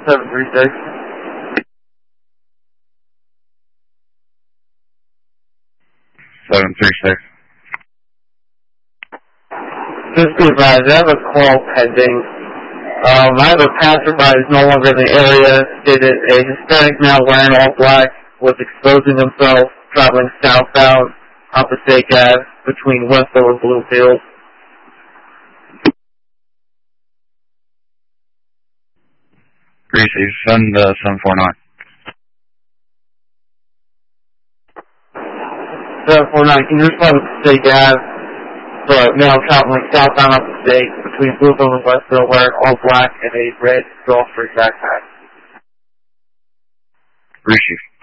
736. 736. Just be advised, I have a call pending. I have a passerby who's no longer in the area, stated a Hispanic male wearing all black was exposing himself, traveling southbound up Passaic Ave between Westville and Bluefield. Receive, send 749. 749, can you respond to Passaic Ave? For a male traveling southbound up Passaic between Bluefield and Westville wearing all black and a red drawstring backpack. Receive.